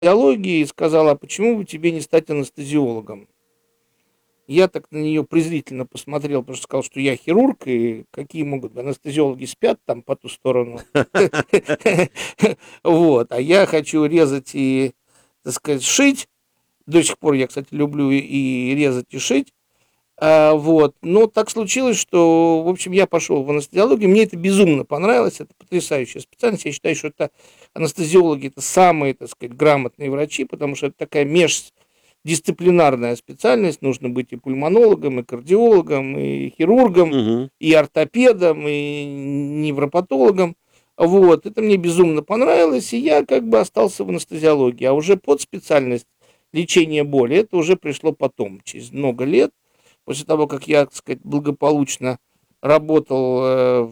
анестезиологии и сказала: а почему бы тебе не стать анестезиологом? Я так на нее презрительно посмотрел, потому что сказал, что я хирург, и какие могут быть анестезиологи спят там по ту сторону. Вот, а я хочу резать и, так сказать, шить. До сих пор я, кстати, люблю и резать, и шить. Вот. Но так случилось, что, в общем, я пошел в анестезиологию. Мне это безумно понравилось. Это потрясающая специальность. Я считаю, что это анестезиологи, это самые, так сказать, грамотные врачи, потому что это такая междисциплинарная специальность. Нужно быть и пульмонологом, и кардиологом, и хирургом, Мгм. и ортопедом, и невропатологом. Вот. Это мне безумно понравилось, и я как бы остался в анестезиологии. А уже подспециальность лечения боли, это уже пришло потом, через много лет. После того, как я, так сказать, благополучно работал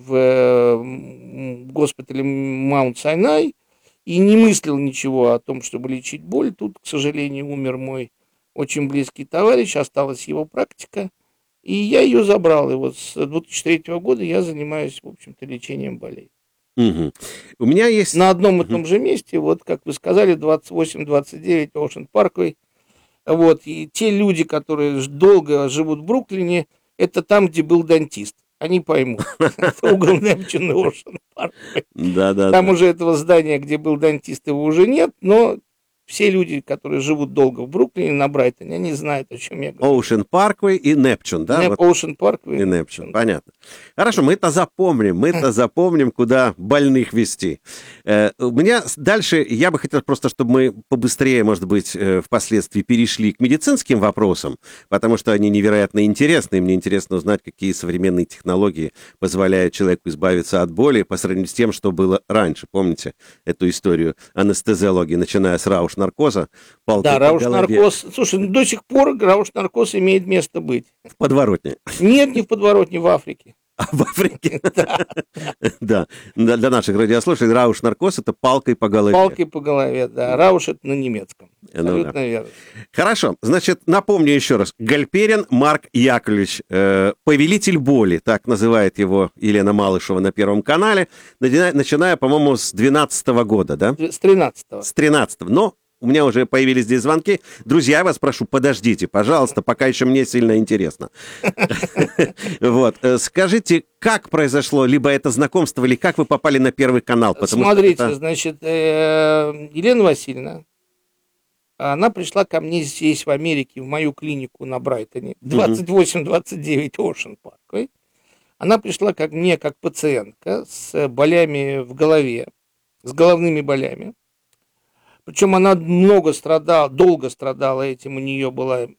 в госпитале Маунт Сайнай и не мыслил ничего о том, чтобы лечить боль, тут, к сожалению, умер мой очень близкий товарищ, осталась его практика, и я ее забрал. И вот с 2003 года я занимаюсь, в общем-то, лечением болей. Мгм. У меня есть... На одном и Мгм. том же месте, вот, как вы сказали, 28-29 Ocean Parkway. Вот, и те люди, которые долго живут в Бруклине, это там, где был дантист. Они поймут. Это угол Непчун и Ocean Parkway. Там Да-да-да. уже этого здания, где был дантист, его уже нет, но все люди, которые живут долго в Бруклине, на Брайтоне, они знают, о чем я говорю. Ocean Parkway и Neptune, да? Вот. Ocean Parkway И и Neptune, Neptune. понятно. Хорошо, мы-то запомним, куда больных вести. У меня дальше, я бы хотел просто, чтобы мы побыстрее, может быть, впоследствии перешли к медицинским вопросам, потому что они невероятно интересны, и мне интересно узнать, какие современные технологии позволяют человеку избавиться от боли по сравнению с тем, что было раньше. Помните эту историю анестезиологии, начиная с рауш-наркоза, палкой Да, по голове рауш-наркоз. Слушай, до сих пор рауш-наркоз имеет место быть. в подворотне. Нет, не в подворотне, в Африке. А в Африке? Да, Да. Для наших радиослушателей рауш-наркоз — это палкой по голове. палкой по голове, да. Рауш это на немецком. Ну да. Абсолютно верно. Хорошо. Значит, напомню еще раз. Гальперин Марк Яковлевич, повелитель боли, так называет его Елена Малышева на Первом канале, начиная, по-моему, с 12 года, да? С 13-го. С 13-го. Но у меня уже появились здесь звонки. Друзья, я вас прошу, подождите, пожалуйста, пока еще мне сильно интересно. Вот. Скажите, как произошло, либо это знакомство, или как вы попали на Первый канал? Смотрите, значит, Елена Васильевна, она пришла ко мне здесь, в Америке, в мою клинику на Брайтоне, 28-29 Ocean Parkway. Она пришла ко мне как пациентка с болями в голове, с головными болями. Причем она долго страдала этим, у нее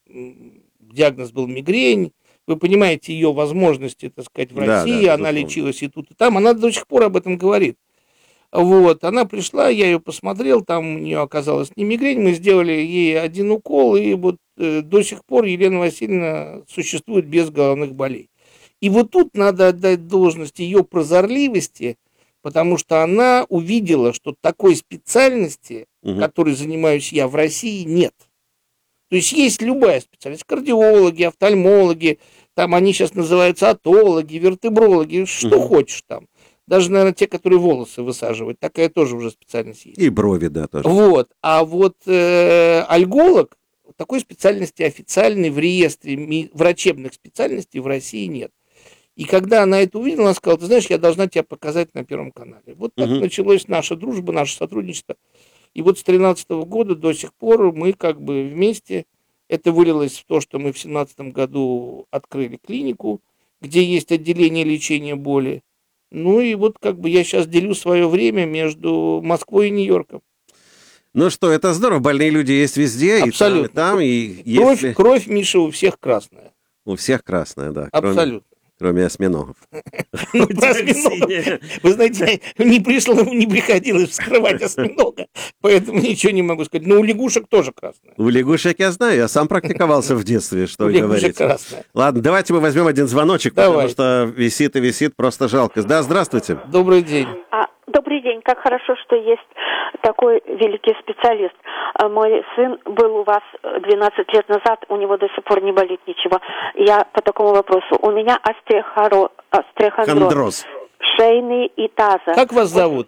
диагноз был мигрень. Вы понимаете ее возможности, так сказать, в Да, России, да, она безусловно. лечилась и тут, и там. Она до сих пор об этом говорит. Вот, она пришла, я ее посмотрел, там у нее оказалась не мигрень, мы сделали ей один укол, и вот до сих пор Елена Васильевна существует без головных болей. И вот тут надо отдать должность ее прозорливости, потому что она увидела, что такой специальности, которой занимаюсь я, в России нет. То есть любая специальность, кардиологи, офтальмологи, там они сейчас называются атологи, вертебрологи, что хочешь там. Даже, наверное, те, которые волосы высаживают, такая тоже уже специальность есть. И брови, да, тоже. Вот. А вот альголог, такой специальности официальной в реестре врачебных специальностей в России нет. И когда она это увидела, она сказала: ты знаешь, я должна тебя показать на Первом канале. Вот так началась наша дружба, наше сотрудничество. И вот с 2013 года до сих пор мы как бы вместе. Это вылилось в то, что мы в 2017 году открыли клинику, где есть отделение лечения боли. Ну и вот как бы я сейчас делю свое время между Москвой и Нью-Йорком. Ну что, это здорово, больные люди есть везде, Абсолютно. и там, и если... Кровь, Миша, у всех красная. У всех красная, да. Абсолютно. Кроме осьминогов. Ну, про осьминогов. Вы знаете, не приходилось вскрывать осьминога, поэтому ничего не могу сказать. Но у лягушек тоже красная. У лягушек я знаю, я сам практиковался в детстве, что вы говорите. Лягушек красная. Ладно, давайте мы возьмем один звоночек, потому что висит и висит, просто жалко. Да, здравствуйте. Добрый день. Добрый день. Как хорошо, что есть такой великий специалист. Мой сын был у вас 12 лет назад, у него до сих пор не болит ничего. Я по такому вопросу. У меня остеохондроз шейный и таза. Как вас зовут?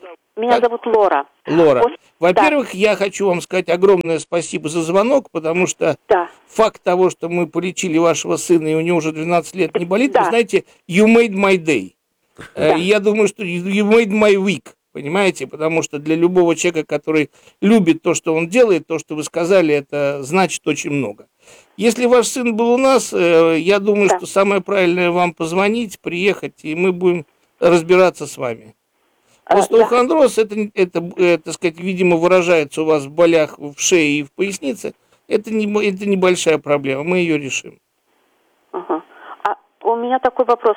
Меня зовут Лора. Лора, Вот, во-первых, я хочу вам сказать огромное спасибо за звонок, потому что факт того, что мы полечили вашего сына, и у него уже 12 лет не болит, вы знаете, you made my day. Я думаю, что you made my week, понимаете, потому что для любого человека, который любит то, что он делает, то, что вы сказали, это значит очень много. Если ваш сын был у нас, я думаю, что самое правильное вам позвонить, приехать, и мы будем разбираться с вами. Остеохондроз, это, так сказать, видимо, выражается у вас в болях в шее и в пояснице. Это небольшая проблема, мы ее решим. Ага. А у меня такой вопрос.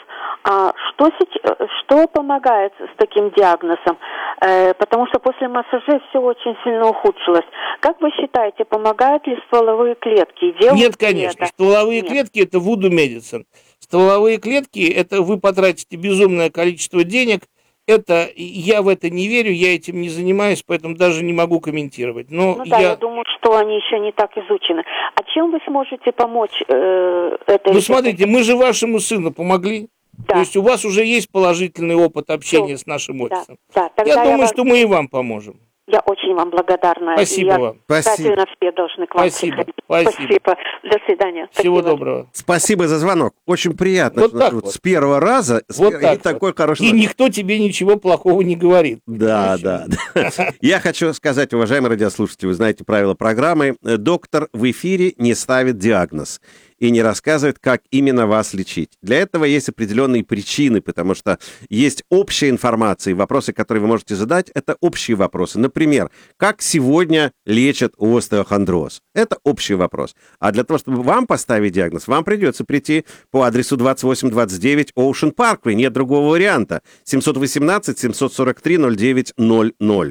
Что помогает с таким диагнозом? Потому что после массажа все очень сильно ухудшилось. Как вы считаете, помогают ли стволовые клетки? Нет, конечно. Стволовые клетки – это voodoo medicine. Стволовые клетки – это вы потратите безумное количество денег. Это я в это не верю, я этим не занимаюсь, поэтому даже не могу комментировать. Но я думаю, что они еще не так изучены. А чем вы сможете помочь этой? Ну, смотрите, мы же вашему сыну помогли. То есть у вас уже есть положительный опыт общения с нашим офисом. Я думаю, что мы и вам поможем. Я очень вам благодарна. Спасибо вам. Спасибо. Все должны к вам приходить. Спасибо. До свидания. Всего доброго. Спасибо за звонок. Очень приятно. Вот так вот. С первого раза. Вот так такой вот. Хороший. И никто тебе ничего плохого не говорит. Да. Я хочу сказать, уважаемые радиослушатели, вы знаете правила программы. Доктор в эфире не ставит диагноз и не рассказывает, как именно вас лечить. Для этого есть определенные причины, потому что есть общая информация, и вопросы, которые вы можете задать, это общие вопросы. Например, как сегодня лечат остеохондроз? Это общий вопрос. А для того, чтобы вам поставить диагноз, вам придется прийти по адресу 2829 Ocean Parkway. Нет другого варианта. 718-743-0900.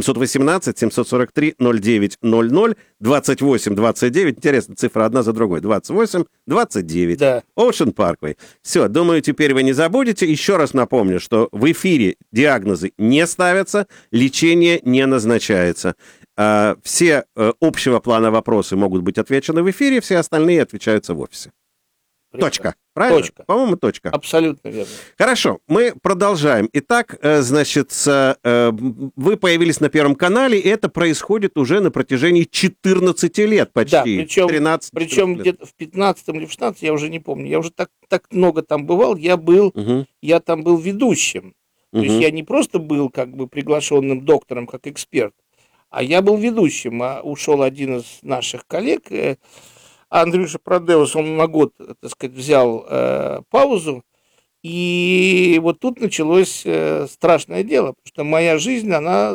718-743-0900. 2829. Интересно, цифра одна за другой. 2829. Да. Ocean Parkway. Все, думаю, теперь вы не забудете. Еще раз напомню, что в эфире диагнозы не ставятся, лечение не назначается. Все общего плана вопросы могут быть отвечены в эфире, все остальные отвечаются в офисе. Прекрасно. Точка. Правильно? Точка. По-моему, точка. Абсолютно верно. Хорошо, мы продолжаем. Итак, значит, вы появились на Первом канале, и это происходит уже на протяжении 14 лет почти. Да, причем где-то в 15 или в 16, я уже не помню. Я уже так много там бывал, я там был ведущим. То есть я не просто был как бы приглашенным доктором как эксперт, а я был ведущим. Ушел один из наших коллег, Андрюша Продеус, он на год, так сказать, взял паузу, и вот тут началось страшное дело, потому что моя жизнь, она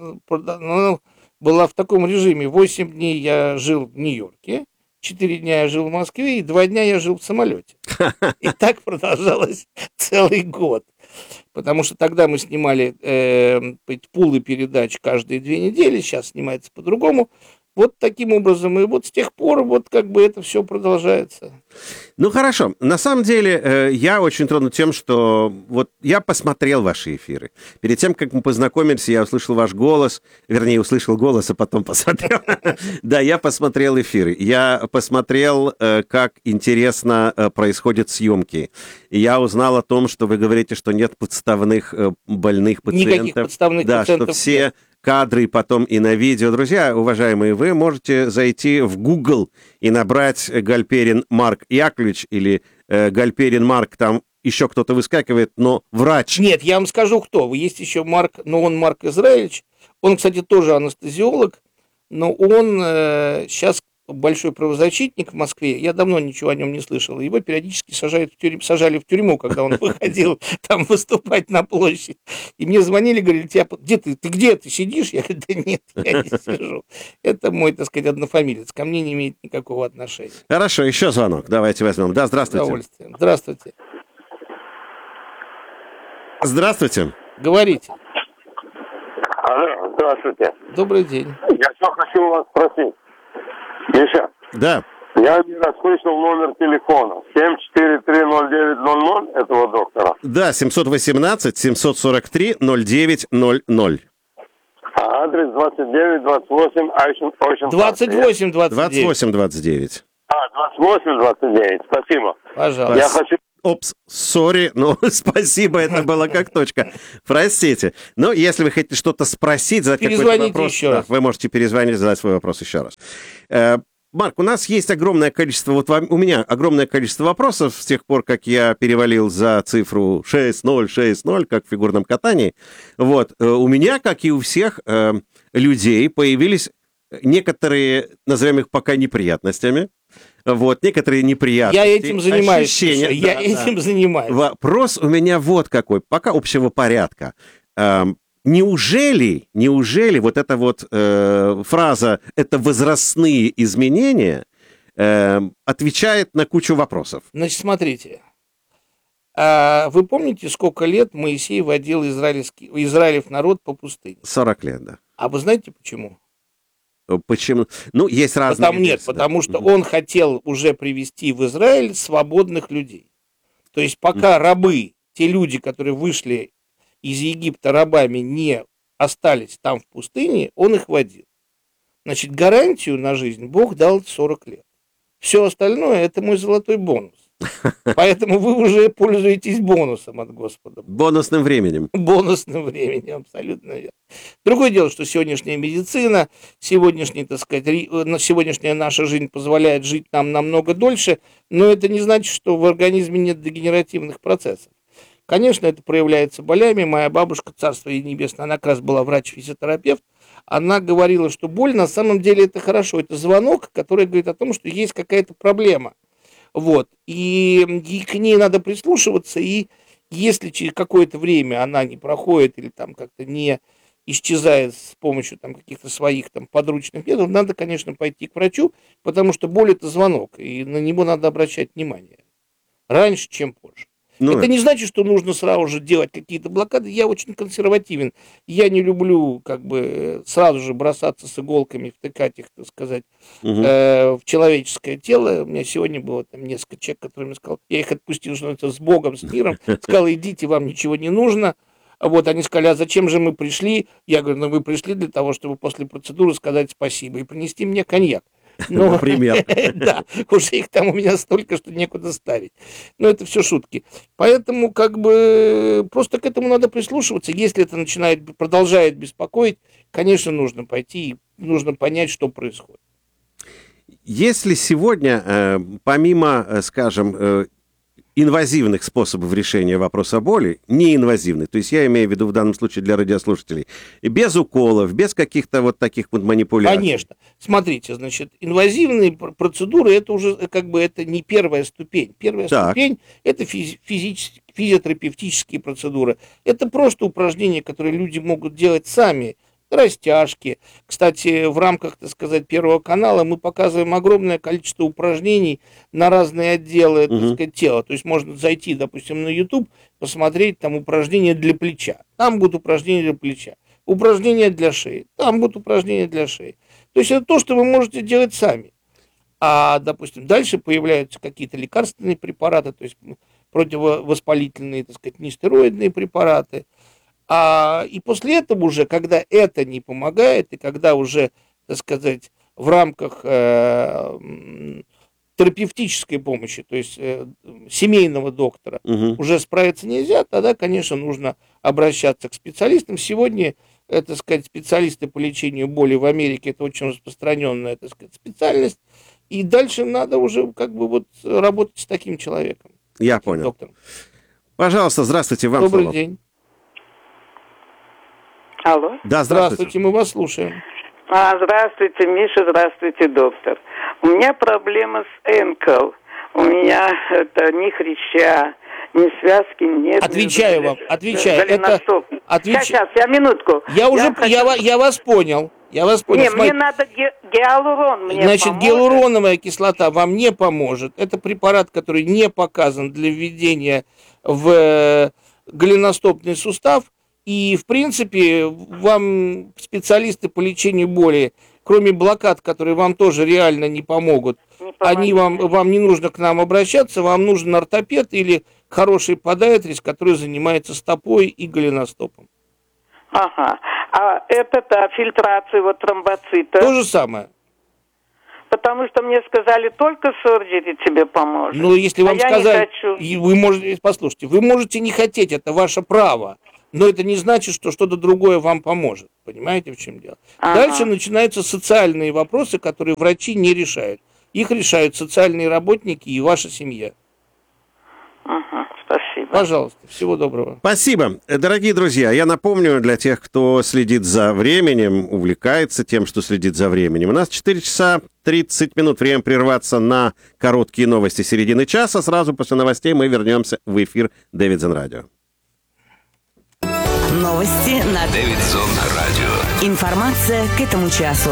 была в таком режиме. 8 дней я жил в Нью-Йорке, 4 дня я жил в Москве, и 2 дня я жил в самолете. И так продолжалось целый год. Потому что тогда мы снимали пулы передач каждые 2 недели, сейчас снимается по-другому. Вот таким образом, и вот с тех пор вот как бы это все продолжается. Ну, хорошо. На самом деле, я очень тронут тем, что вот я посмотрел ваши эфиры. Перед тем, как мы познакомились, я услышал ваш голос, вернее, услышал голос, а потом посмотрел. Да, я посмотрел эфиры. Я посмотрел, как интересно происходят съемки. И я узнал о том, что вы говорите, что нет подставных больных пациентов. Никаких подставных пациентов. Да, что все кадры потом и на видео. Друзья, уважаемые, вы можете зайти в Google и набрать Гальперин Марк Яковлевич или Гальперин Марк, там еще кто-то выскакивает, но врач. Нет, я вам скажу, кто. Есть еще Марк, но он Марк Израилевич. Он, кстати, тоже анестезиолог, но он сейчас большой правозащитник в Москве. Я давно ничего о нем не слышал. Его периодически сажали в тюрьму, когда он выходил там выступать на площадь. И мне звонили, говорили, где ты где ты сидишь? Я говорю, да нет, я не сижу. Это мой, так сказать, однофамилец. Ко мне не имеет никакого отношения. Хорошо, еще звонок. Давайте возьмем. Да, здравствуйте. С удовольствием. Здравствуйте. Здравствуйте. Говорите. Алло, здравствуйте. Добрый день. Я что хочу у вас спросить. Миша. Да. Я не расслышал номер телефона. 743-0900 этого доктора. Да, 718-743-0900. А адрес 2928 Ocean 2829. 2829. 2829. Спасибо. Пожалуйста. Я хочу сори, но спасибо, это было как точка. Простите. Но если вы хотите что-то спросить, задать какой-то вопрос, еще раз. вы можете перезвонить, задать свой вопрос еще раз. Марк, у нас есть огромное количество, у меня огромное количество вопросов с тех пор, как я перевалил за цифру 6-0, как в фигурном катании. Вот. У меня, как и у всех людей, появились некоторые, назовем их пока неприятностями. Вот, некоторые неприятности. Я этим занимаюсь. Ощущения, я этим занимаюсь. Вопрос у меня вот какой, пока общего порядка. Неужели вот эта вот фраза «это возрастные изменения» отвечает на кучу вопросов? Значит, смотрите. Вы помните, сколько лет Моисей водил Израилев народ по пустыне? 40 лет, да. А вы знаете почему? Почему? Ну, есть разные версии, потому что он хотел уже привести в Израиль свободных людей. То есть пока рабы, те люди, которые вышли из Египта рабами, не остались там в пустыне, он их водил. Значит, гарантию на жизнь Бог дал 40 лет. Все остальное – это мой золотой бонус. Поэтому вы уже пользуетесь бонусом от Господа. Бонусным временем. Бонусным временем, абсолютно верно. Другое дело, что сегодняшняя медицина, сегодняшняя наша жизнь позволяет жить нам намного дольше, но это не значит, что в организме нет дегенеративных процессов. Конечно, это проявляется болями. Моя бабушка, царство ей небесное, она как раз была врач-физиотерапевт, она говорила, что боль на самом деле это хорошо, это звонок, который говорит о том, что есть какая-то проблема. Вот. И к ней надо прислушиваться, и если через какое-то время она не проходит или там как-то не исчезает с помощью там каких-то своих там подручных методов, надо, конечно, пойти к врачу, потому что боль – это звонок, и на него надо обращать внимание раньше, чем позже. Это не значит, что нужно сразу же делать какие-то блокады. Я очень консервативен. Я не люблю сразу же бросаться с иголками, втыкать их, так сказать, в человеческое тело. У меня сегодня было там несколько человек, которые мне сказали, я их отпустил, что это с Богом, с миром. Сказал, идите, вам ничего не нужно. Вот они сказали, а зачем же мы пришли? Я говорю, вы пришли для того, чтобы после процедуры сказать спасибо и принести мне коньяк. Например. Да, уже их там у меня столько, что некуда ставить. Но это все шутки. Поэтому просто к этому надо прислушиваться. Если это продолжает беспокоить, конечно, нужно пойти, нужно понять, что происходит. Если сегодня, помимо, скажем, инвазивных способов решения вопроса боли, неинвазивных, то есть я имею в виду в данном случае для радиослушателей, без уколов, без каких-то вот таких вот манипуляций. Конечно. Смотрите, значит, инвазивные процедуры, это уже это не первая ступень. Первая ступень – это физиотерапевтические процедуры. Это просто упражнения, которые люди могут делать сами. Растяжки. Кстати, в рамках, так сказать, Первого канала мы показываем огромное количество упражнений на разные отделы, так сказать, тела. То есть можно зайти, допустим, на YouTube, посмотреть там упражнения для плеча. Там будут упражнения для плеча. Упражнения для шеи. Там будут упражнения для шеи. То есть это то, что вы можете делать сами. А, допустим, дальше появляются какие-то лекарственные препараты, то есть противовоспалительные, так сказать, нестероидные препараты. И после этого уже, когда это не помогает, и когда уже, так сказать, в рамках терапевтической помощи, то есть семейного доктора, уже справиться нельзя, тогда, конечно, нужно обращаться к специалистам. Сегодня, так сказать, специалисты по лечению боли в Америке – это очень распространенная, так сказать, специальность. И дальше надо уже работать с таким человеком. Я понял. Доктором. Пожалуйста, здравствуйте, вам Добрый слово. день. Алло. Да, здравствуйте. Мы вас слушаем. Здравствуйте, Миша, здравствуйте, доктор. У меня проблема с энкл. У меня ни хряща, ни связки нет. Отвечаю вам, отвечаю. Сейчас, я минутку. Я вас понял. Не, мне надо гиалурон. Значит, гиалуроновая кислота вам не поможет. Это препарат, который не показан для введения в голеностопный сустав. И, в принципе, вам специалисты по лечению боли, кроме блокад, которые вам тоже реально не помогут, вам не нужно к нам обращаться, вам нужен ортопед или хороший подиатрис, который занимается стопой и голеностопом. Ага. А фильтрация тромбоцита? То же самое. потому что мне сказали, только сурджери тебе поможет. Ну, если вам я сказали, не хочу. и вы можете, послушайте, вы можете не хотеть, это ваше право, но это не значит, что что-то другое вам поможет. Понимаете, в чем дело? Ага. Дальше начинаются социальные вопросы, которые врачи не решают. Их решают социальные работники и ваша семья. Ага, спасибо. Пожалуйста, всего доброго. Спасибо. Дорогие друзья, я напомню для тех, кто следит за временем, увлекается тем, что следит за временем. У нас 4 часа 30 минут, время прерваться на короткие новости середины часа. Сразу после новостей мы вернемся в эфир Дэвидсон Радио. Новости на Дэвидсон Радио. Информация к этому часу.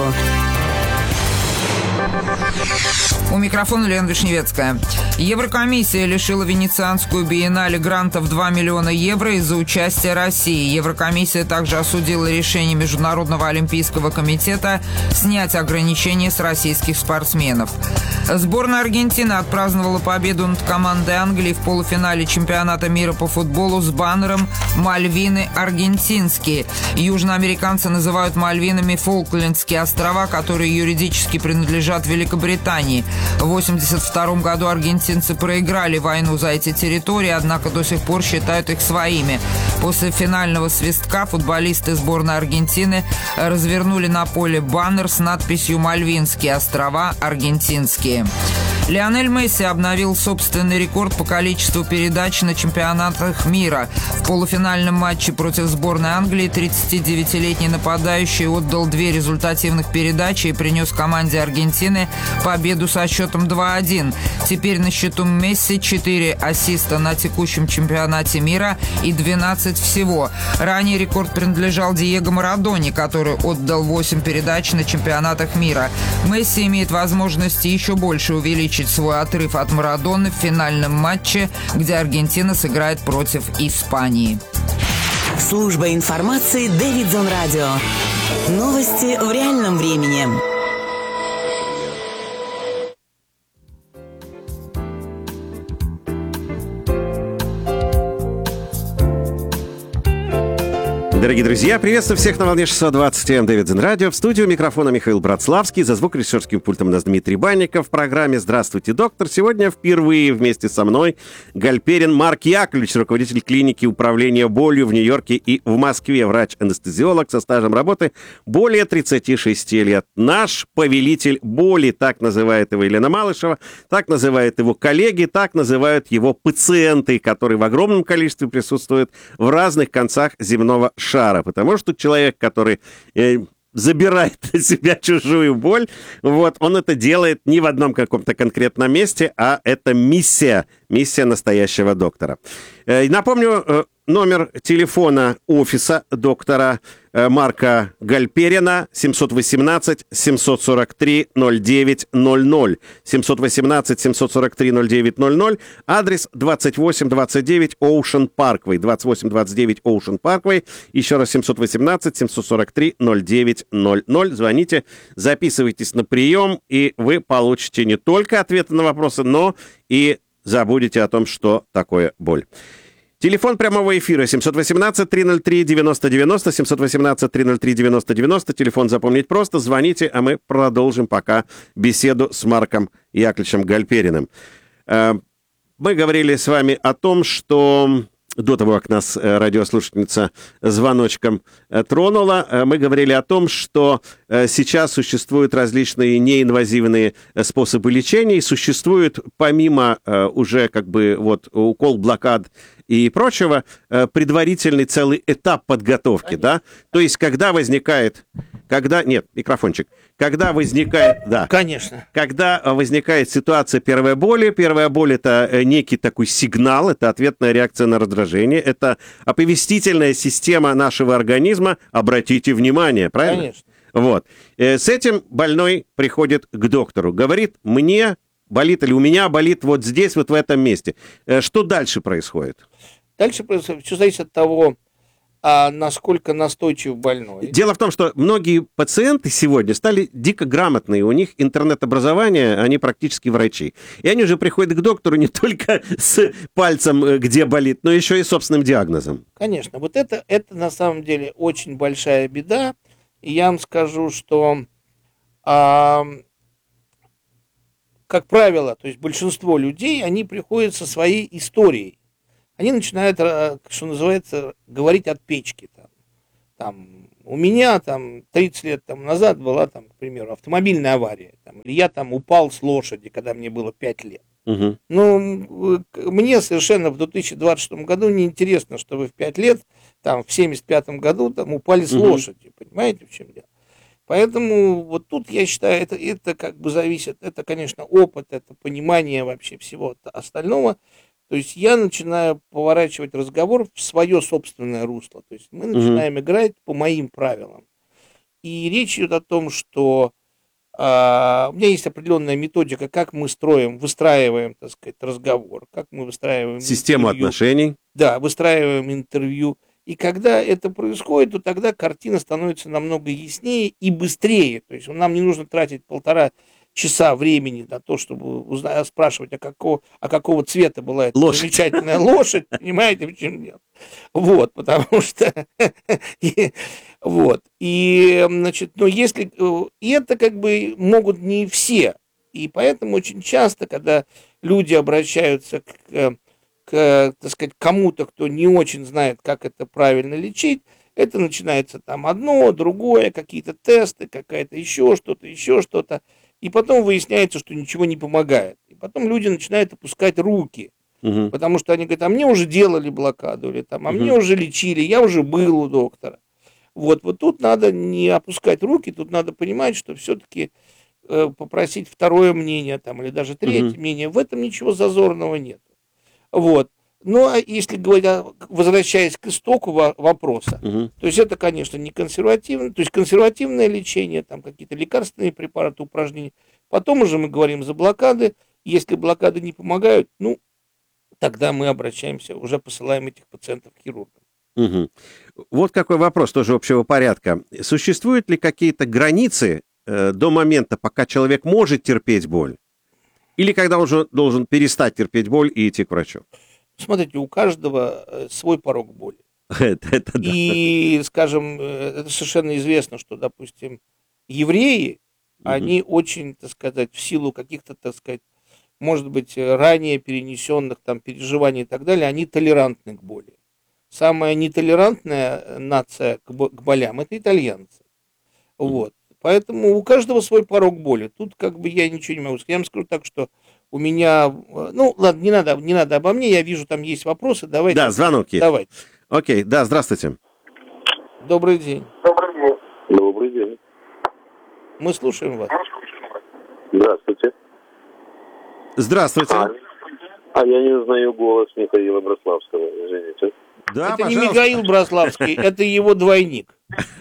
У микрофона Лена Вишневецкая. Еврокомиссия лишила Венецианскую биеннале грантов 2 миллиона евро из-за участия России. Еврокомиссия также осудила решение Международного олимпийского комитета снять ограничения с российских спортсменов. Сборная Аргентины отпраздновала победу над командой Англии в полуфинале чемпионата мира по футболу с баннером «Мальвины аргентинские». Южноамериканцы называют Мальвинами Фолклендские острова, которые юридически принадлежат Великобритании. В 1982 году аргентинцы проиграли войну за эти территории, однако до сих пор считают их своими. После финального свистка футболисты сборной Аргентины развернули на поле баннер с надписью «Мальвинские острова аргентинские». Лионель Месси обновил собственный рекорд по количеству передач на чемпионатах мира. В полуфинальном матче против сборной Англии 39-летний нападающий отдал 2 результативных передачи и принес команде Аргентины победу со счетом 2-1. Теперь на счету Месси 4 ассиста на текущем чемпионате мира и 12 всего. Ранее рекорд принадлежал Диего Марадоне, который отдал 8 передач на чемпионатах мира. Месси имеет возможность еще больше увеличить свой отрыв от Марадоны в финальном матче, где Аргентина сыграет против Испании. Служба информации Дэвидсон Радио. Новости в реальном времени. Дорогие друзья, приветствую всех на волне 620 м Дэвидсон Радио. В студию микрофона Михаил Братславский. За звукорежиссерским пультом у нас Дмитрий Банников. В программе «Здравствуйте, доктор». Сегодня впервые вместе со мной Гальперин Марк Яковлевич, руководитель клиники управления болью в Нью-Йорке и в Москве. Врач-анестезиолог со стажем работы более 36 лет. Наш повелитель боли, так называет его Елена Малышева, так называют его коллеги, так называют его пациенты, которые в огромном количестве присутствуют в разных концах земного шара, потому что человек, который забирает на себя чужую боль, вот, он это делает не в одном каком-то конкретном месте, а это миссия настоящего доктора. Напомню, номер телефона офиса доктора Марка Гальперина 718-743-0900. 718-743-0900. Адрес 2829 Ocean Parkway. 2829 Ocean Parkway. Еще раз 718-743-0900. Звоните, записывайтесь на прием, и вы получите не только ответы на вопросы, но и забудете о том, что такое боль. Телефон прямого эфира 718-303-9090, 718-303-9090. Телефон запомнить просто. Звоните, а мы продолжим пока беседу с Марком Яковлевичем Гальпериным. Мы говорили с вами о том, что до того, как нас радиослушательница звоночком тронула, мы говорили о том, что сейчас существуют различные неинвазивные способы лечения, и существует помимо уже как бы вот укол, блокад и прочего, предварительный целый этап подготовки, да? То есть, когда возникает... Нет, микрофончик. Когда возникает... Да. Конечно. Когда возникает ситуация первой боли, это некий такой сигнал, это ответная реакция на раздражение, это оповестительная система нашего организма, обратите внимание, правильно? Конечно. Вот. С этим больной приходит к доктору, говорит, мне болит или у меня болит вот здесь, вот в этом месте. Что дальше происходит? Дальше все зависит от того, насколько настойчив больной. Дело в том, что многие пациенты сегодня стали дико грамотные, у них интернет-образование, они практически врачи. И они уже приходят к доктору не только с пальцем, где болит, но еще и собственным диагнозом. Конечно, вот это на самом деле очень большая беда. И я вам скажу, что как правило, то есть большинство людей, они приходят со своей историей. Они начинают, что называется, говорить от печки. Там, у меня там 30 лет там, назад была, там, к примеру, автомобильная авария. Там, или я там упал с лошади, когда мне было 5 лет. Угу. Ну, мне совершенно в 2026 году неинтересно, что вы в 5 лет, там, в 75 году там, упали с лошади. Понимаете, в чем дело? Поэтому вот тут, я считаю, это как бы зависит, это, конечно, опыт, это понимание вообще всего остального. То есть я начинаю поворачивать разговор в свое собственное русло. То есть мы начинаем играть по моим правилам. И речь идет о том, что у меня есть определенная методика, как мы выстраиваем, так сказать, разговор, как мы выстраиваем систему интервью. отношений. Да, выстраиваем интервью. И когда это происходит, то тогда картина становится намного яснее и быстрее. То есть нам не нужно тратить 1,5 часа времени на то, чтобы спрашивать, а какого цвета была эта замечательная лошадь. Понимаете, в чем дело? Вот, потому что... Вот. И, значит, но если... И это как бы могут не все. И поэтому очень часто, когда люди обращаются так сказать, кому-то, кто не очень знает, как это правильно лечить, это начинается там одно, другое, какие-то тесты, какая-то еще что-то, и потом выясняется, что ничего не помогает. И потом люди начинают опускать руки, потому что они говорят, а мне уже делали блокаду, или там, а мне уже лечили, я уже был у доктора. Вот тут надо не опускать руки, тут надо понимать, что все-таки попросить второе мнение, там, или даже третье мнение, в этом ничего зазорного нет. Вот. Ну, а если говорить, возвращаясь к истоку вопроса, то есть это, конечно, не консервативное, то есть консервативное лечение, там какие-то лекарственные препараты, упражнения. Потом уже мы говорим за блокады. Если блокады не помогают, ну, тогда мы обращаемся, уже посылаем этих пациентов к хирургам. Вот какой вопрос тоже общего порядка. Существуют ли какие-то границы до момента, пока человек может терпеть боль? Или когда он уже должен перестать терпеть боль и идти к врачу? Смотрите, у каждого свой порог боли. Это да. И, скажем, это совершенно известно, что, допустим, евреи, они очень, так сказать, в силу каких-то, так сказать, может быть, ранее перенесенных там переживаний и так далее, они толерантны к боли. Самая нетолерантная нация к болям – это итальянцы. Вот. Поэтому у каждого свой порог боли. Тут как бы я ничего не могу сказать. Я вам скажу так, что у меня... Ну, ладно, не надо обо мне. Я вижу, там есть вопросы. Давайте. Да, звонок есть. Давайте. Окей, да, здравствуйте. Добрый день. Добрый день. Добрый день. Мы слушаем вас. Здравствуйте. Здравствуйте. Я не узнаю голос Михаила Браславского, извините. Да, это пожалуйста. Не Михаил Браславский, это его двойник.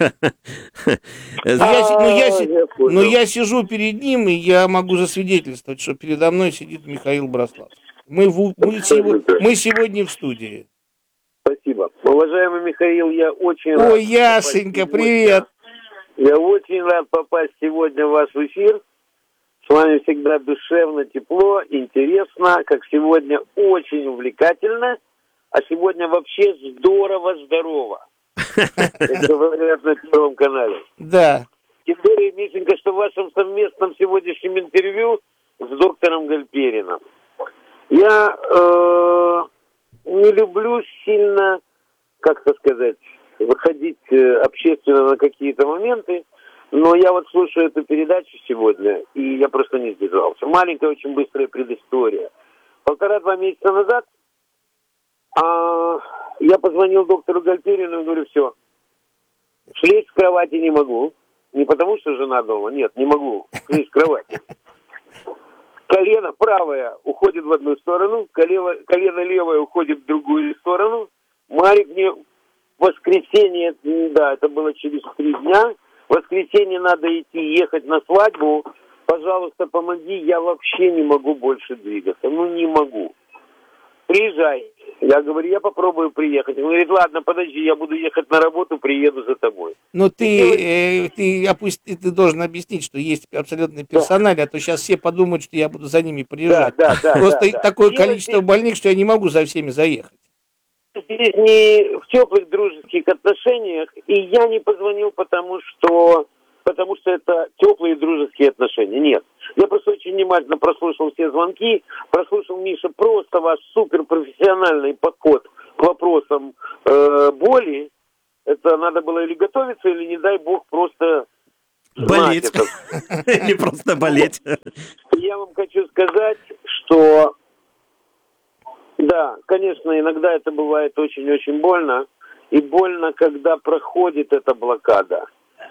Но я сижу перед ним, и я могу засвидетельствовать, что передо мной сидит Михаил Браславский. Мы сегодня в студии. Спасибо. Уважаемый Михаил, я очень рад... Ой, Яшенька, привет! Я очень рад попасть сегодня в ваш эфир. С вами всегда душевно, тепло, интересно, как сегодня очень увлекательно, а сегодня вообще здорово-здорово. Как говорят на Первом канале. Да. Тем более, Мишенька, что в вашем совместном сегодняшнем интервью с доктором Гальпериным. Я не люблю сильно, как-то сказать, выходить общественно на какие-то моменты, но я вот слушаю эту передачу сегодня, и я просто не сдержался. Маленькая, очень быстрая предыстория. 1,5-2 месяца назад я позвонил доктору Гальперину и говорю, все, слезть с кровати не могу. Не потому, что жена дома, нет, не могу слезть с кровати. Колено правое уходит в одну сторону, колено левое уходит в другую сторону. Марик мне в воскресенье, да, это было через 3 дня, в воскресенье надо ехать на свадьбу, пожалуйста, помоги, я вообще не могу больше двигаться, не могу. Приезжай. Я говорю, я попробую приехать. Он говорит, ладно, подожди, я буду ехать на работу, приеду за тобой. Но ты должен объяснить, что есть абсолютный персональ, а то сейчас все подумают, что я буду за ними приезжать. Просто такое количество больных, что я не могу за всеми заехать. Здесь не в теплых дружеских отношениях, и я не позвонил, потому что это теплые дружеские отношения. Нет. Я просто очень внимательно прослушал все звонки, прослушал, Миша, просто ваш суперпрофессиональный подход к вопросам боли. Это надо было или готовиться, или, не дай бог, просто болеть. Или просто болеть. Я вам хочу сказать, что да, конечно, иногда это бывает очень-очень больно. И больно, когда проходит эта блокада.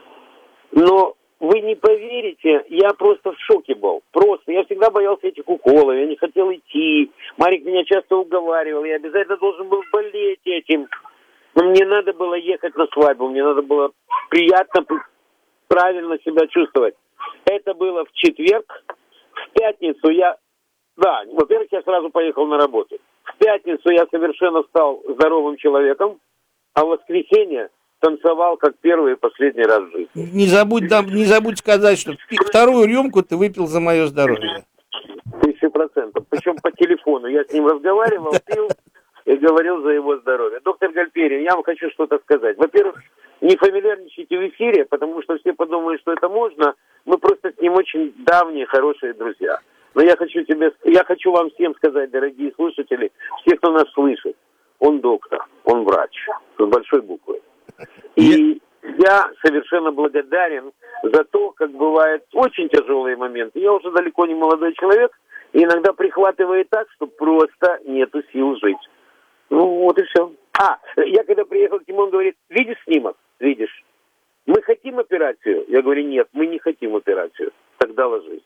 Но вы не поверите, я просто в шоке был. Просто. Я всегда боялся этих уколов, я не хотел идти. Марик меня часто уговаривал, я обязательно должен был болеть этим. Но мне надо было ехать на свадьбу, мне надо было приятно, правильно себя чувствовать. Это было в четверг. В пятницу во-первых, я сразу поехал на работу. В пятницу я совершенно стал здоровым человеком, а в воскресенье танцевал как первый и последний раз в жизни. Не забудь сказать, что вторую рюмку ты выпил за мое здоровье. 1000%. Причем по телефону. Я с ним разговаривал, пил и говорил за его здоровье. Доктор Гальперин, я вам хочу что-то сказать. Во-первых, не фамильярничайте в эфире, потому что все подумают, что это можно. Мы просто с ним очень давние, хорошие друзья. Но я хочу вам всем сказать, дорогие слушатели, все, кто нас слышит, он доктор, он врач, с большой буквы. И я совершенно благодарен за то, как бывают очень тяжелые моменты. Я уже далеко не молодой человек, и иногда прихватывает так, что просто нету сил жить. Ну вот и все. Я когда приехал к нему, он говорит, видишь снимок? Видишь. Мы хотим операцию? Я говорю, нет, мы не хотим операцию. Тогда ложись.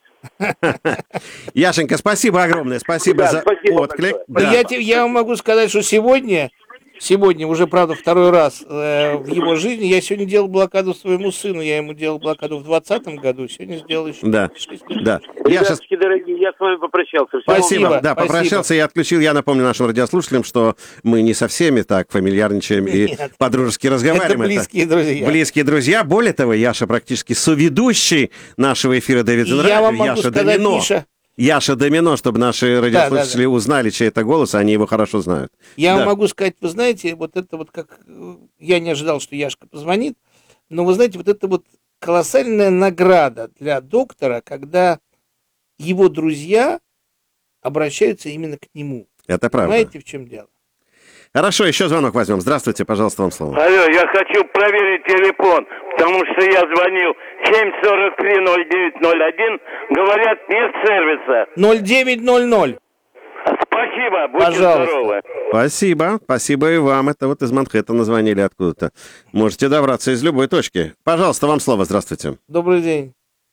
Яшенька, спасибо огромное, спасибо за отклик. Да. Я вам могу сказать, что сегодня уже, правда, второй раз в его жизни, я сегодня делал блокаду своему сыну, я ему делал блокаду в 2020 году, сегодня сделал еще 6 лет. Да. Ребяточки, дорогие, я с вами попрощался. Спасибо. Да, попрощался и отключил. Я напомню нашим радиослушателям, что мы не со всеми так фамильярничаем и по-дружески разговариваем. Это близкие друзья. Близкие друзья. Более того, Яша практически соведущий нашего эфира Дэвид Зон Радио, Яша Домино. Яша Домино, чтобы наши радиослушатели узнали, чей это голос, они его хорошо знают. Я вам могу сказать, вы знаете, вот это вот как... Я не ожидал, что Яшка позвонит, но вы знаете, вот это вот колоссальная награда для доктора, когда его друзья обращаются именно к нему. Это правда. Понимаете, в чем дело? Хорошо, еще звонок возьмем. Здравствуйте, пожалуйста, вам слово. Алло, я хочу проверить телефон, потому что я звонил 743-0901, говорят, нет сервиса. 0900. Спасибо, будьте здоровы. Спасибо и вам. Это вот из Манхэттена звонили откуда-то. Можете добраться из любой точки. Пожалуйста, вам слово, здравствуйте. Добрый день.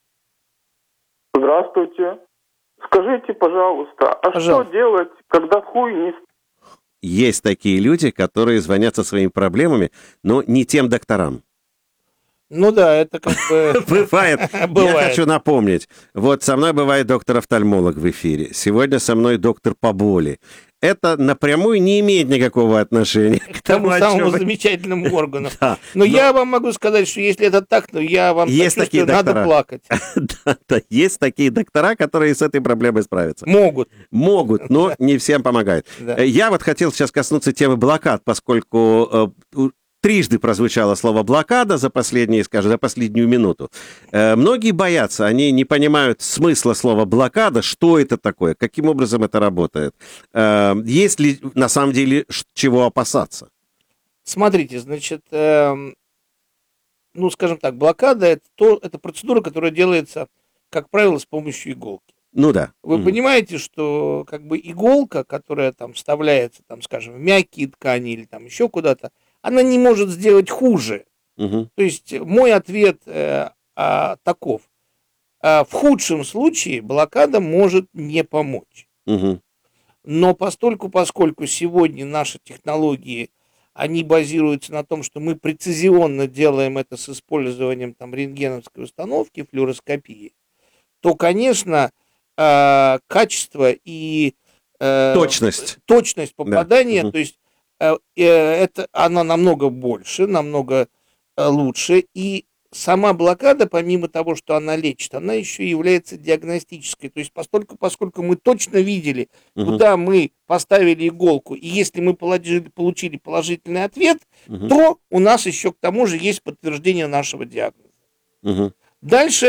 Здравствуйте. Скажите, пожалуйста, что делать, когда хуй не... Есть такие люди, которые звонят со своими проблемами, но не тем докторам. Ну да, это как бы... Бывает. Я хочу напомнить. Вот со мной бывает доктор-офтальмолог в эфире. Сегодня со мной доктор по боли. Это напрямую не имеет никакого отношения к тому самому замечательному органу. Да, но я вам могу сказать, что если это так, то я вам сочувствую, надо плакать. Да, есть такие доктора, которые с этой проблемой справятся. Могут, но не всем помогает. Я вот хотел сейчас коснуться темы блокад, поскольку... Трижды прозвучало слово «блокада» за последнюю минуту. Многие боятся, они не понимают смысла слова «блокада», что это такое, каким образом это работает. Есть ли на самом деле чего опасаться? Смотрите, значит, скажем так, блокада это процедура, которая делается, как правило, с помощью иголки. Ну да. Вы понимаете, что как бы иголка, которая там вставляется, там, скажем, в мягкие ткани или там еще куда-то, она не может сделать хуже. То есть мой ответ таков. В худшем случае блокада может не помочь. Но поскольку сегодня наши технологии, они базируются на том, что мы прецизионно делаем это с использованием там рентгеновской установки, флюороскопии, то, конечно, качество и точность попадания, то есть она намного больше, намного лучше, и сама блокада, помимо того, что она лечит, она еще является диагностической, то есть поскольку мы точно видели, куда мы поставили иголку, и если мы получили положительный ответ, то у нас еще к тому же есть подтверждение нашего диагноза. Дальше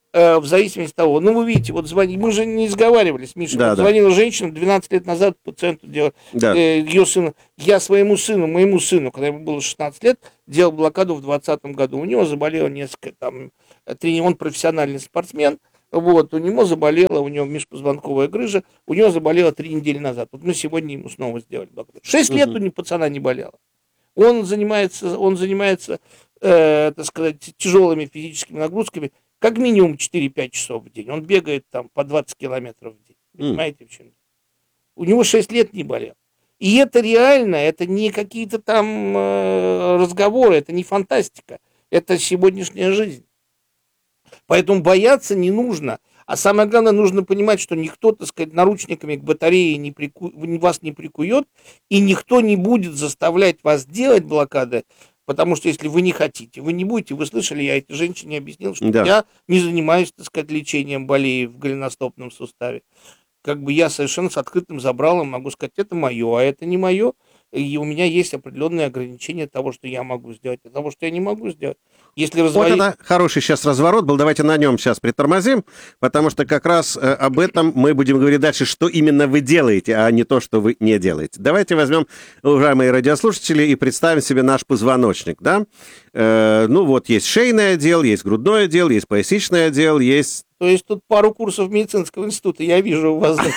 в зависимости от того. Ну, вы видите, вот мы же не сговаривались, Миша. Да, вот звонила женщина 12 лет назад пациенту делала, ее сыну. Я моему сыну, когда ему было 16 лет, делал блокаду в 2020 году. У него заболело несколько, он профессиональный спортсмен, вот, у него межпозвонковая грыжа, у него заболело 3 недели назад. Вот мы сегодня ему снова сделали блокаду. 6 лет у пацана не болело. Он занимается, так сказать, тяжелыми физическими нагрузками, как минимум 4-5 часов в день. Он бегает там по 20 километров в день. Понимаете, в чем? У него 6 лет не болел. И это реально, это не какие-то там разговоры, это не фантастика. Это сегодняшняя жизнь. Поэтому бояться не нужно. А самое главное, нужно понимать, что никто, так сказать, наручниками к батарее вас не прикует, и никто не будет заставлять вас делать блокады, потому что если вы не хотите, вы не будете. Вы слышали, я этой женщине объяснил, что я не занимаюсь, так сказать, лечением болей в голеностопном суставе. Как бы я совершенно с открытым забралом могу сказать, это мое, а это не мое. И у меня есть определенные ограничения того, что я могу сделать, и того, что я не могу сделать. Если Вот это хороший сейчас разворот был. Давайте на нем сейчас притормозим, потому что как раз об этом мы будем говорить дальше, что именно вы делаете, а не то, что вы не делаете. Давайте возьмем, уважаемые радиослушатели, и представим себе наш позвоночник, да? Ну вот, есть шейный отдел, есть грудной отдел, есть поясничный отдел, есть... То есть тут пару курсов медицинского института, я вижу у вас.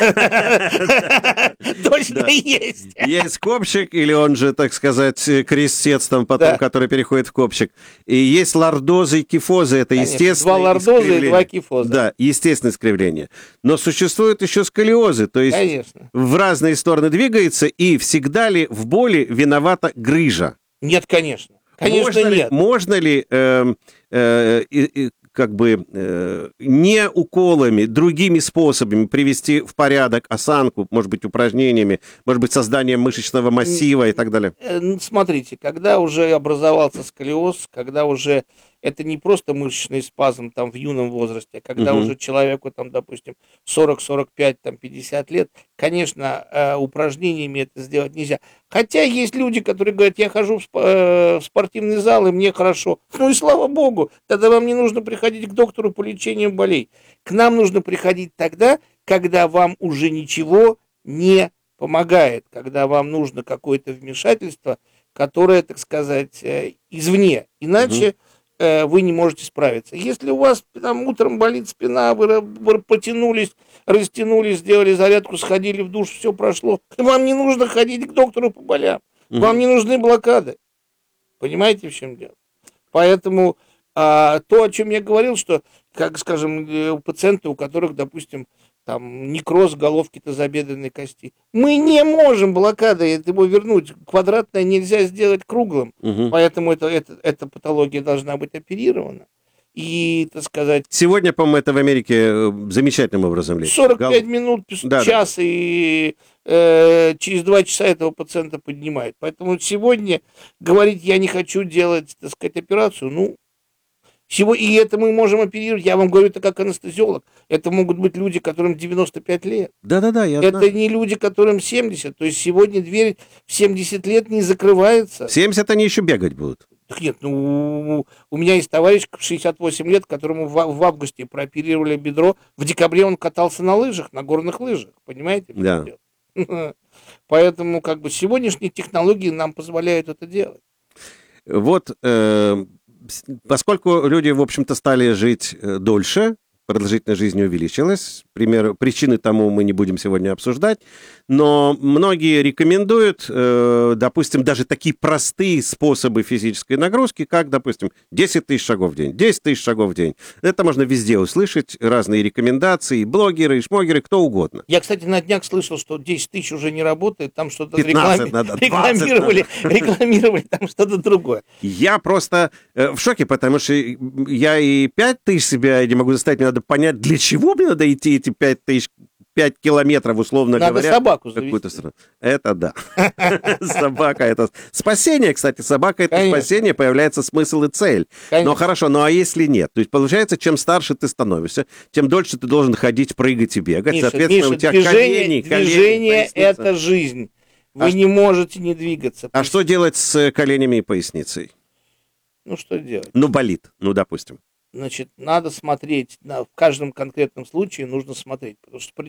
Точно есть. Есть копчик, или он же, так сказать, крестец, там потом, который переходит в копчик. И есть лордозы и кифозы, это естественное 2 лордоза и 2 кифоза. Да, естественное искривление. Но существуют еще сколиозы, то есть в разные стороны двигается, и всегда ли в боли виновата грыжа? Нет, конечно. Конечно, нет. Можно ли не уколами, другими способами привести в порядок осанку, может быть, упражнениями, может быть, созданием мышечного массива и так далее? Смотрите, когда уже образовался сколиоз, когда уже это не просто мышечный спазм там в юном возрасте, а когда уже человеку там, допустим, 40, 45, там 50 лет, конечно, упражнениями это сделать нельзя. Хотя есть люди, которые говорят, я хожу в спортивный зал, и мне хорошо. Ну и слава богу, тогда вам не нужно приходить к доктору по лечению болей. К нам нужно приходить тогда, когда вам уже ничего не помогает, когда вам нужно какое-то вмешательство, которое, так сказать, извне. Иначе вы не можете справиться. Если у вас там утром болит спина, вы потянулись, растянулись, сделали зарядку, сходили в душ, все прошло, вам не нужно ходить к доктору по болям. Вам не нужны блокады. Понимаете, в чем дело? Поэтому то, о чем я говорил, что, как, скажем, пациенты, у которых, допустим, там некроз головки тазобедренной кости, мы не можем блокадой его вернуть. Квадратное нельзя сделать круглым. Поэтому эта патология должна быть оперирована. И, так сказать... Сегодня, по-моему, это в Америке замечательным образом лечит. 45 минут, час, и через 2 часа этого пациента поднимает. Поэтому сегодня говорить, я не хочу делать, так сказать, операцию, и это мы можем оперировать, я вам говорю, это как анестезиолог. Это могут быть люди, которым 95 лет. Да-да-да, я знаю. Это не люди, которым 70. То есть сегодня дверь в 70 лет не закрывается. В 70 они еще бегать будут. Так нет, у меня есть товарищ 68 лет, которому в августе прооперировали бедро. В декабре он катался на лыжах, на горных лыжах. Понимаете? Да. Поэтому сегодняшние технологии нам позволяют это делать. Вот... Поскольку люди, в общем-то, стали жить дольше, продолжительность жизни увеличилась. Причины тому мы не будем сегодня обсуждать. Но многие рекомендуют, допустим, даже такие простые способы физической нагрузки, как, допустим, 10 тысяч шагов в день. 10 тысяч шагов в день. Это можно везде услышать. Разные рекомендации. Блогеры, и шмогеры, кто угодно. Я, кстати, на днях слышал, что 10 тысяч уже не работает. Там что-то 15 надо, 20 рекламировали там что-то другое. Я просто в шоке, потому что я и 5 тысяч себя не могу заставить. Мне надо понять, для чего мне надо идти эти 5 тысяч, 5 километров, условно говоря. Надо собаку завести. Это да. Собака — это спасение, кстати. Собака — это спасение, появляется смысл и цель. Но хорошо, а если нет? То есть, получается, чем старше ты становишься, тем дольше ты должен ходить, прыгать и бегать. Соответственно, у тебя колени... Движение — это жизнь. Вы не можете не двигаться. А что делать с коленями и поясницей? Что делать? Болит, допустим. значит, надо смотреть, в каждом конкретном случае нужно смотреть, потому что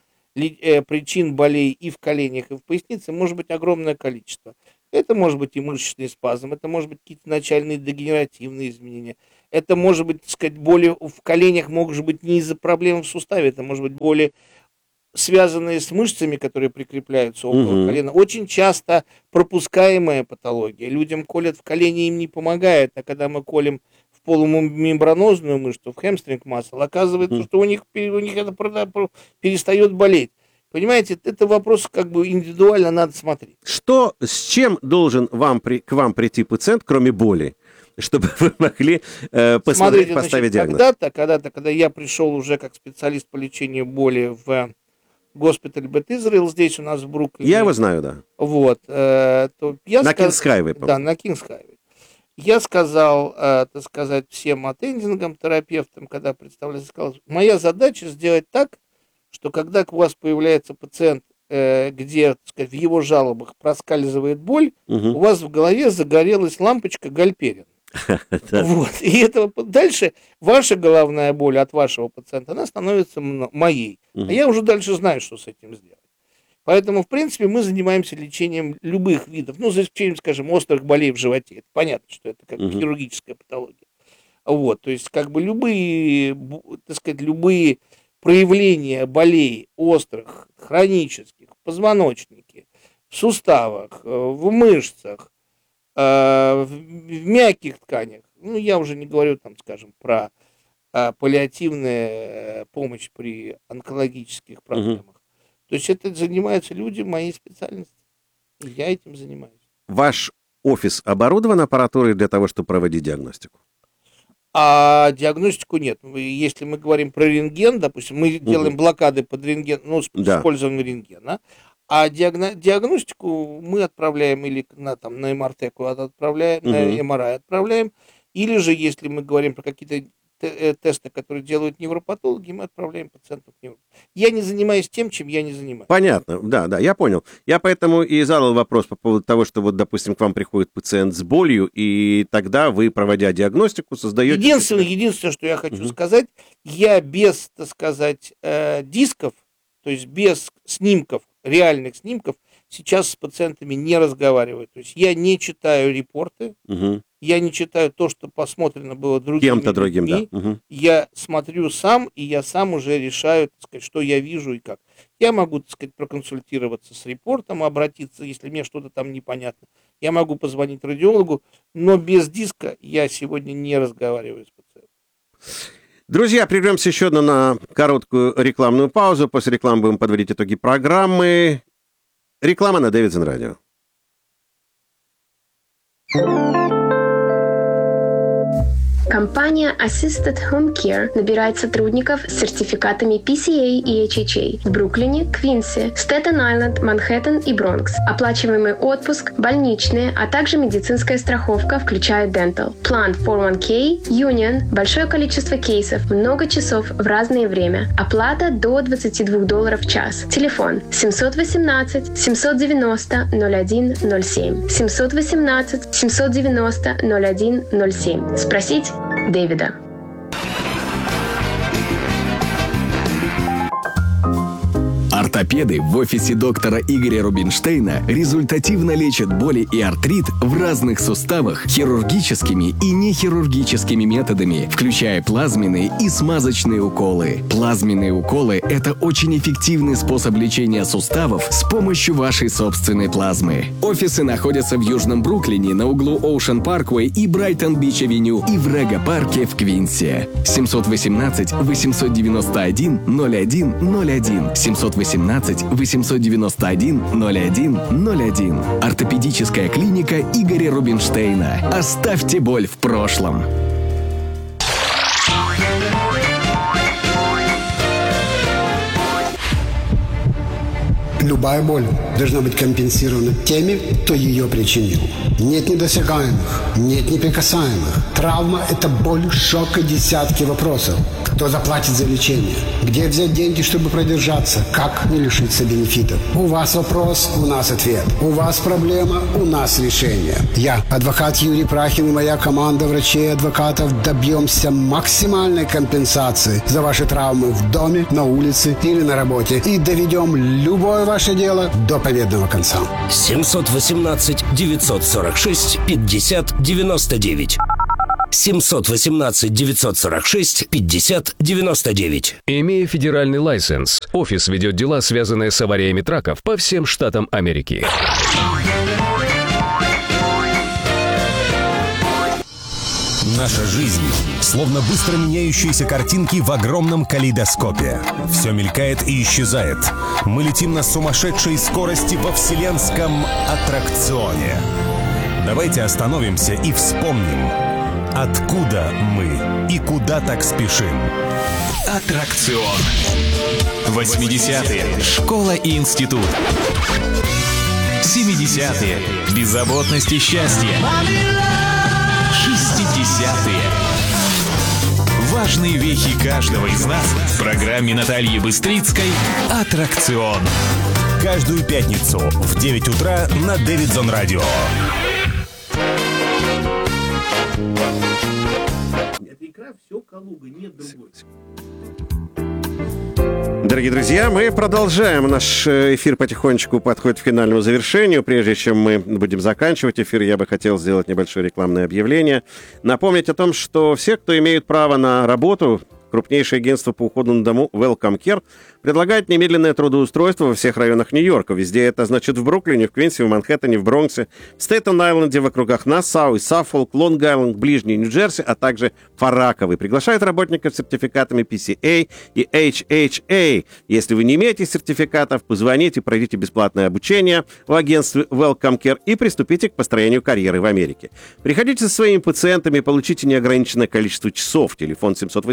причин болей и в коленях, и в пояснице может быть огромное количество. Это может быть и мышечный спазм, это может быть какие-то начальные дегенеративные изменения, это может быть, так сказать, боли в коленях могут быть не из-за проблем в суставе, это может быть боли, связанные с мышцами, которые прикрепляются около колена. Очень часто пропускаемая патология. Людям колят в колени, им не помогает, а когда мы колем в полумембранозную мышцу, в хэмстринг массл, оказывается, что у них это перестает болеть. Понимаете, это вопрос как бы индивидуально надо смотреть. С чем должен к вам прийти пациент, кроме боли, чтобы вы могли посмотреть, поставить диагноз? Когда я пришел уже как специалист по лечению боли в госпиталь Бет Израиль, здесь у нас в Бруклине. Я его знаю, да. Вот. На Кингс-Хайвей, по-моему. Да, на Кингс-Хайвей. Я сказал, так сказать, всем аттендингам, терапевтам, когда представлялся, сказал, моя задача сделать так, что когда у вас появляется пациент, где, так сказать, в его жалобах проскальзывает боль, у вас в голове загорелась лампочка Гальперин. Вот. И это дальше ваша головная боль от вашего пациента, она становится моей. А я уже дальше знаю, что с этим сделать. Поэтому, в принципе, мы занимаемся лечением любых видов, за исключением, скажем, острых болей в животе. Это понятно, что это как хирургическая патология. Вот. То есть, как бы любые, так сказать, любые проявления болей острых, хронических, в позвоночнике, в суставах, в мышцах, в мягких тканях. Я уже не говорю, там, скажем, про паллиативную помощь при онкологических проблемах. То есть это занимаются люди моей специальности. И я этим занимаюсь. Ваш офис оборудован аппаратурой для того, чтобы проводить диагностику? А диагностику нет. Если мы говорим про рентген, допустим, мы делаем блокады под рентген, с использованием рентгена, а диагностику мы отправляем или на МРТ куда-то отправляем, на МРА отправляем, или же, если мы говорим про какие-то тесты, которые делают невропатологи, мы отправляем пациентов к невропатологу. Я не занимаюсь тем, чем я не занимаюсь. Понятно, да, я понял. Я поэтому и задал вопрос по поводу того, что вот, допустим, к вам приходит пациент с болью, и тогда вы, проводя диагностику, создаете... Единственное, что я хочу сказать, я без, так сказать, дисков, то есть без снимков, реальных снимков, сейчас с пациентами не разговариваю. То есть я не читаю репорты, я не читаю то, что посмотрено было кем-то другим, людьми. Да. Я смотрю сам, и я сам уже решаю, так сказать, что я вижу и как. Я могу, так сказать, проконсультироваться с репортом, обратиться, если мне что-то там непонятно. Я могу позвонить радиологу, но без диска я сегодня не разговариваю с пациентом. Друзья, прервемся еще на короткую рекламную паузу. После рекламы будем подводить итоги программы. Реклама на Davidson Radio. Компания Assisted Home Care набирает сотрудников с сертификатами PCA и HHA в Бруклине, Квинсе, Стэттен-Айленд, Манхэттен и Бронкс. Оплачиваемый отпуск, больничные, а также медицинская страховка, включая Dental. План 401k, Union, большое количество кейсов, много часов в разное время. Оплата до $22 в час. Телефон 718-790-0107. 718-790-0107. Спросить Дэвида. Ортопеды в офисе доктора Игоря Рубинштейна результативно лечат боли и артрит в разных суставах хирургическими и нехирургическими методами, включая плазменные и смазочные уколы. Плазменные уколы – это очень эффективный способ лечения суставов с помощью вашей собственной плазмы. Офисы находятся в Южном Бруклине на углу Ocean Parkway и Брайтон-Бич-авеню и в Рега-парке в Квинсе. 718-891-0101. 718-891-0101. Ортопедическая клиника Игоря Рубинштейна. Оставьте боль в прошлом. Любая боль должна быть компенсирована теми, кто ее причинил. Нет недосягаемых, нет неприкасаемых. Травма – это боль, шок и десятки вопросов. Кто заплатит за лечение? Где взять деньги, чтобы продержаться? Как не лишиться бенефитов? У вас вопрос, у нас ответ. У вас проблема, у нас решение. Я, адвокат Юрий Прахин и моя команда врачей и адвокатов добьемся максимальной компенсации за ваши травмы в доме, на улице или на работе и доведем любое ваше дело до победного конца. 718-946-50-99. 718-946-50-99. Имея федеральный лайсенс, офис ведет дела, связанные с авариями траков по всем штатам Америки. Наша жизнь словно быстро меняющиеся картинки в огромном калейдоскопе. Все мелькает и исчезает. Мы летим на сумасшедшей скорости во вселенском аттракционе. Давайте остановимся и вспомним, откуда мы и куда так спешим. Аттракцион. 80-е. Школа и институт. 70-е. Беззаботность и счастье. 60-е. Важные вехи каждого из нас в программе Натальи Быстрицкой «Аттракцион». Каждую пятницу в 9 утра на Дэвидзон Радио. Это икра, все Калуга, нет другой. Дорогие друзья, мы продолжаем. Наш эфир потихонечку подходит к финальному завершению. Прежде чем мы будем заканчивать эфир, я бы хотел сделать небольшое рекламное объявление. Напомнить о том, что все, кто имеют право на работу, крупнейшее агентство по уходу на дому Welcome Care предлагает немедленное трудоустройство во всех районах Нью-Йорка. Везде это значит в Бруклине, в Квинсе, в Манхэттене, в Бронксе, в Стейтен-Айленде, в округах Нассау и Саффолк, Лонг-Айленд, ближний Нью-Джерси, а также Фарраковый. Приглашают работников с сертификатами PCA и HHA. Если вы не имеете сертификатов, позвоните, пройдите бесплатное обучение в агентстве Welcome Care и приступите к построению карьеры в Америке. Приходите со своими пациентами и получите неограниченное количество часов. Телефон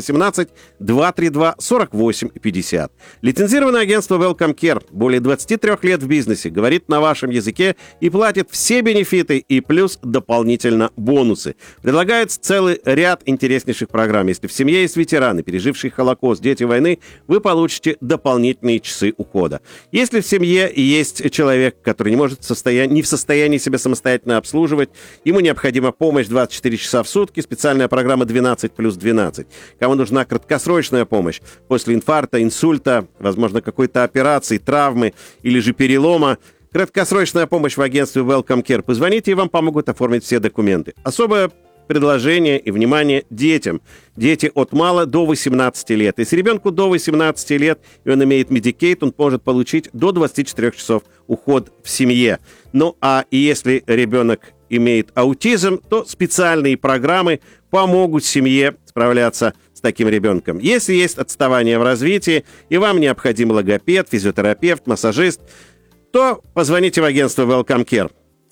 718-232-4850. Лицензированное агентство Welcome Care более 23 лет в бизнесе, говорит на вашем языке и платит все бенефиты и плюс дополнительно бонусы. Предлагает целый ряд интереснейших программ. Если в семье есть ветераны, пережившие Холокост, дети войны, вы получите дополнительные часы ухода. Если в семье есть человек, который не в состоянии себя самостоятельно обслуживать, ему необходима помощь 24 часа в сутки, специальная программа 12+12. Кому нужна краткосрочная помощь после инфаркта, инсульта, возможно, какой-то операции, травмы или же перелома, краткосрочная помощь в агентстве Welcome Care. Позвоните, и вам помогут оформить все документы. Особое предложение и внимание детям. Дети от мала до 18 лет. Если ребенку до 18 лет, и он имеет Medicaid, он может получить до 24 часов уход в семье. Ну, а если ребенок имеет аутизм, то специальные программы помогут семье справляться с таким ребенком. Если есть отставание в развитии, и вам необходим логопед, физиотерапевт, массажист, то позвоните в агентство Welcome Care.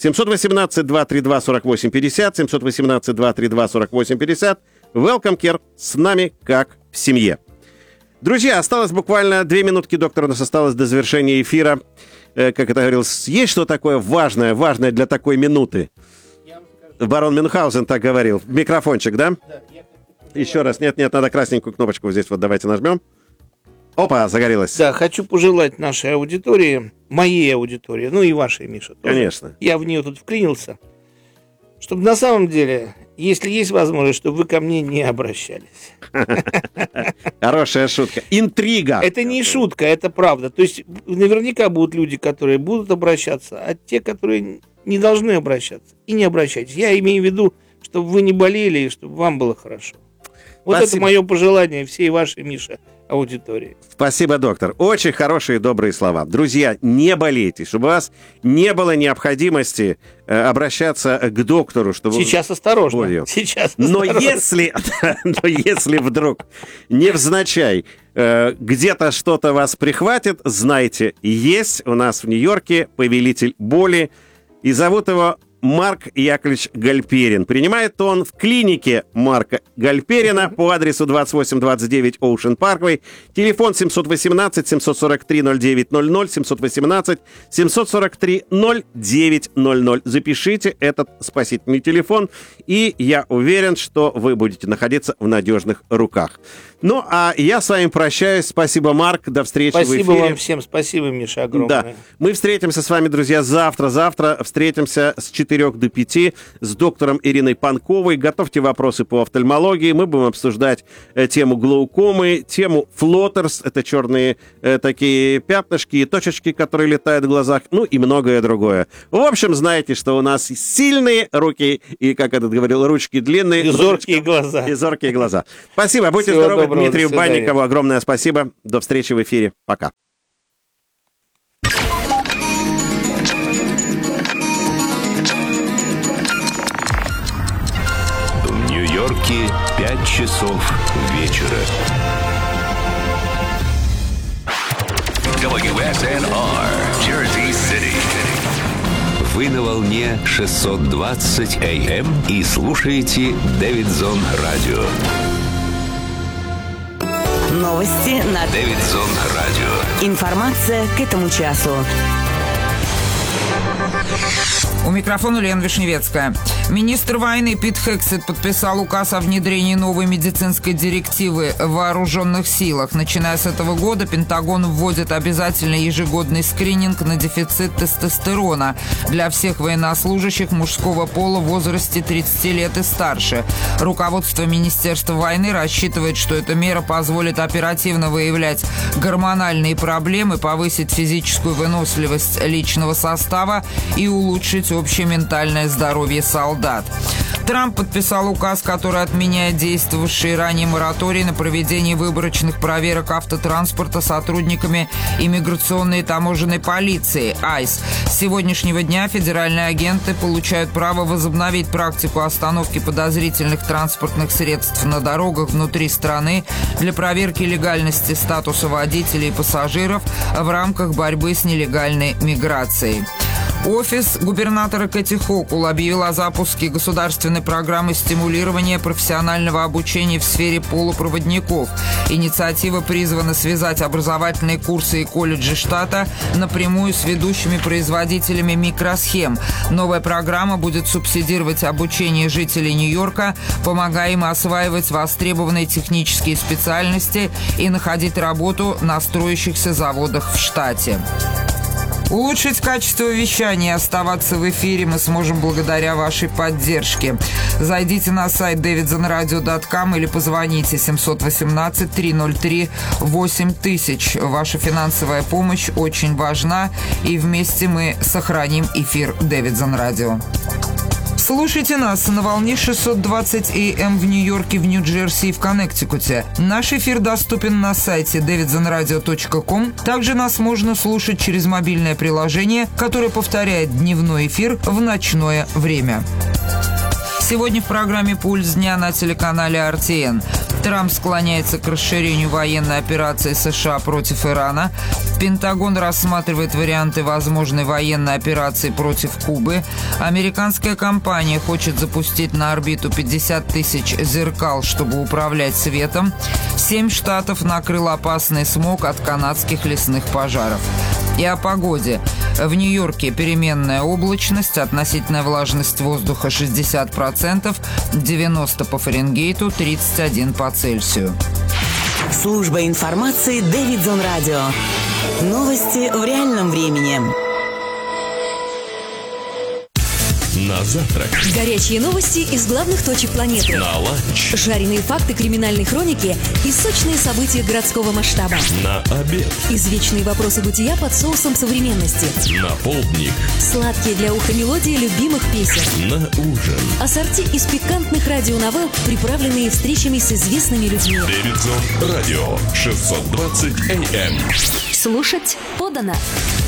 718-232-4850, 718-232-4850. Welcome Care, с нами как в семье. Друзья, осталось буквально 2 минутки, доктор, у нас осталось до завершения эфира. Как это говорилось, есть что такое важное для такой минуты? Барон Мюнхгаузен так говорил. Микрофончик, да? Еще раз. Нет, надо красненькую кнопочку здесь вот давайте нажмем. Опа, загорелась. Да, хочу пожелать нашей аудитории, моей аудитории, ну и вашей, Миша, тоже. Конечно. Я в нее тут вклинился. Чтобы на самом деле, если есть возможность, чтобы вы ко мне не обращались. Хорошая шутка. Интрига. Это не шутка, это правда. То есть наверняка будут люди, которые будут обращаться, а те, которые не должны обращаться. И не обращайтесь. Я имею в виду, чтобы вы не болели и чтобы вам было хорошо. Вот Спасибо. Это мое пожелание всей вашей, Миша, аудитории. Спасибо, доктор. Очень хорошие и добрые слова. Друзья, не болейте, чтобы у вас не было необходимости обращаться к доктору, чтобы... Сейчас осторожно. Сейчас осторожно. Но если вдруг невзначай где-то что-то вас прихватит, знайте, есть у нас в Нью-Йорке повелитель боли, и зовут его Марк Яковлевич Гальперин. Принимает он в клинике Марка Гальперина по адресу 2829 Ocean Parkway. Телефон 718-743-0900, 718-743-0900. Запишите этот спасительный телефон, и я уверен, что вы будете находиться в надежных руках. Ну, а я с вами прощаюсь. Спасибо, Марк. До встречи в эфире. Спасибо вам всем. Спасибо, Миша, огромное. Да. Мы встретимся с вами, друзья, завтра. Завтра встретимся с 4 до 5 с доктором Ириной Панковой. Готовьте вопросы по офтальмологии. Мы будем обсуждать тему глаукомы, тему флоттерс. Это черные такие пятнышки и точечки, которые летают в глазах. Ну и многое другое. В общем, знаете, что у нас сильные руки и, как этот говорил, ручки длинные. И зоркие глаза. И зоркие глаза. Спасибо. Будьте Всего здоровы. доброго, Дмитрию Банникову огромное спасибо. До встречи в эфире. Пока. В Нью-Йорке 5 часов вечера. WSNR, Jersey City. Вы на волне 620 AM и слушаете Дэвидсон Радио. Новости на Дэвидсон Радио. Информация к этому часу. У микрофона Лена Вишневецкая. Министр войны Пит Хексет подписал указ о внедрении новой медицинской директивы в вооруженных силах. Начиная с этого года Пентагон вводит обязательный ежегодный скрининг на дефицит тестостерона для всех военнослужащих мужского пола в возрасте 30 лет и старше. Руководство Министерства войны рассчитывает, что эта мера позволит оперативно выявлять гормональные проблемы, повысить физическую выносливость личного состава и улучшить общее ментальное здоровье солдат. Трамп подписал указ, который отменяет действовавший ранее мораторий на проведение выборочных проверок автотранспорта сотрудниками иммиграционной и таможенной полиции (ICE). С сегодняшнего дня федеральные агенты получают право возобновить практику остановки подозрительных транспортных средств на дорогах внутри страны для проверки легальности статуса водителей и пассажиров в рамках борьбы с нелегальной миграцией. Офис губернатора Кэти Хокул объявил о запуске государственной программы стимулирования профессионального обучения в сфере полупроводников. Инициатива призвана связать образовательные курсы и колледжи штата напрямую с ведущими производителями микросхем. Новая программа будет субсидировать обучение жителей Нью-Йорка, помогая им осваивать востребованные технические специальности и находить работу на строящихся заводах в штате. Улучшить качество вещания и оставаться в эфире мы сможем благодаря вашей поддержке. Зайдите на сайт davidsonradio.com или позвоните 718-303-8000. Ваша финансовая помощь очень важна, и вместе мы сохраним эфир Дэвидсон Радио. Слушайте нас на волне 620 AM в Нью-Йорке, в Нью-Джерси и в Коннектикуте. Наш эфир доступен на сайте davidsonradio.com. Также нас можно слушать через мобильное приложение, которое повторяет дневной эфир в ночное время. Сегодня в программе «Пульс дня» на телеканале RTN. Трамп склоняется к расширению военной операции США против Ирана. Пентагон рассматривает варианты возможной военной операции против Кубы. Американская компания хочет запустить на орбиту 50 тысяч зеркал, чтобы управлять светом. 7 штатов накрыл опасный смог от канадских лесных пожаров. И о погоде. В Нью-Йорке переменная облачность, относительная влажность воздуха 60%, 90 по Фаренгейту, 31 по Цельсию. Служба информации Дэвидсон Радио. Новости в реальном времени. На завтрак. Горячие новости из главных точек планеты. На ланч. Жареные факты криминальной хроники и сочные события городского масштаба. На обед. Извечные вопросы бытия под соусом современности. На полдник. Сладкие для уха мелодии любимых песен. На ужин. Ассорти из пикантных радионовелл, приправленные встречами с известными людьми. Дэвидсон Радио 620 AM. Слушать подано.